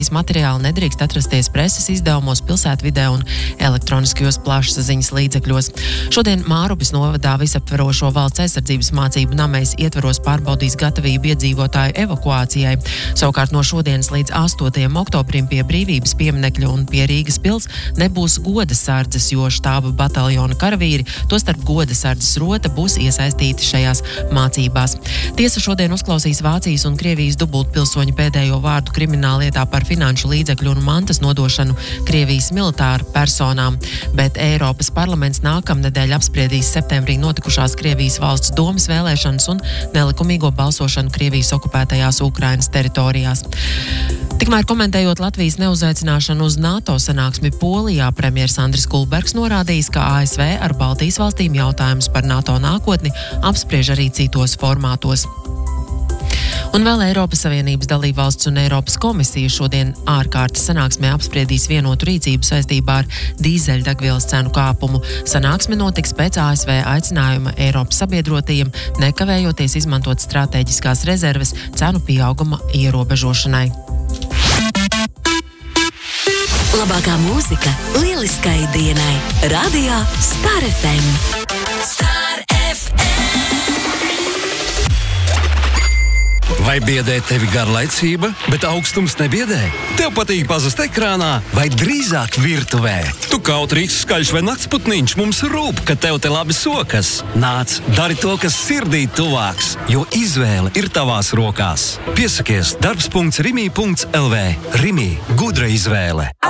materiāli nedrīkst atrasties preses izdevumos, pilsētvidē un elektroniskajos plašsaziņas līdzekļos. Šodien Mārupes novadā visaptverošo valsts aizsardzības mācību namēs ietveros pārbaudīs gatavību iedzīvotāju evakuācijai. Savukārt no šodienas līdz 8. oktobrim pie Brīvības pieminekļa un pie Rīgas pils nebūs goda sardzes, jo štāba bataljona karavīri, tostarp goda sardzes rota, būs iesaistīti šajās mācībās. Tiesa šodien uzklausīs Vācijas un Krievijas dubultpilsoņu pēdējo vārdu krimināllietā par finanšu līdzekļu un mantas nodošanu Krievijas militāru personām, bet Eiropas parlaments nākamnedēļ apspriedīs septembrī notikušās Krievijas valsts domas vēlēšanas un nelikumīgo balsošanu Krievijas okupētajās Ukrainas teritorijās. Tikmēr komentējot Latvijas neuzaicināšanu uz NATO sanāksmi Polijā, premjers Andris Kulbergs norādījis, ka ASV ar Baltijas valstīm jautājumus par NATO nākotni apspriež arī citos formātos. Un vēl Eiropas Savienības dalībvalsts un Eiropas komisija šodien ārkārtas sanāksmē apspriedīs vienotu rīcību saistībā ar dīzeļdegvielas cenu kāpumu. Sanāksme notiks pēc ASV aicinājuma Eiropas sabiedrotajiem nekavējoties izmantot stratēģiskās rezerves cenu pieauguma ierobežošanai. Labākā mūzika lieliskai dienai. Radio Star FM. Star FM. Vai biedē tevi garlaicība, bet augstums nebiedē? Tev patīk pazust ekrānā vai drīzāk virtuvē? Tu kautrīgs, skaļš vai naktsputniņš, mums rūp, ka tev te labi sokas. Nāc, dari to, kas sirdī tuvāks, jo izvēle ir tavās rokās. Piesakies darbs.rimi.lv. Rimi – gudra izvēle.